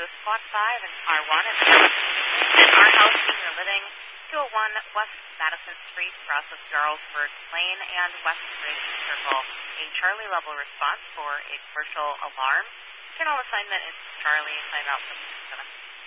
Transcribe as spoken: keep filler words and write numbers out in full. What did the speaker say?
Squad five and R one and our house senior living, two oh one West Madison Street, across of Jarlsberg Lane and West Racing Circle. A Charlie level response for a commercial alarm. Channel assignment is Charlie, sign out from seven.